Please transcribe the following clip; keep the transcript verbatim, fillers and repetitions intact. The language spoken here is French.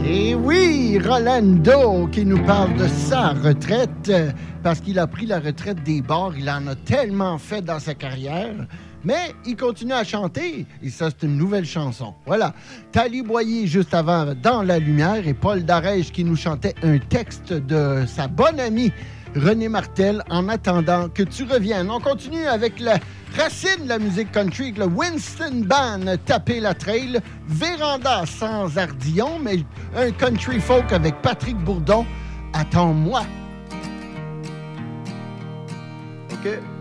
Et oui, Rolando qui nous parle de sa retraite, parce qu'il a pris la retraite des bars. Il en a tellement fait dans sa carrière. Mais il continue à chanter, et ça, c'est une nouvelle chanson. Voilà. Tali Boyer, juste avant, Dans la lumière, et Paul Darèche qui nous chantait un texte de sa bonne amie René Martel, En attendant que tu reviennes. On continue avec la racine de la musique country, avec le Winston Band, Taper la trail, Véranda sans Ardillon, mais un country folk avec Patrick Bourdon, Attends-moi. OK.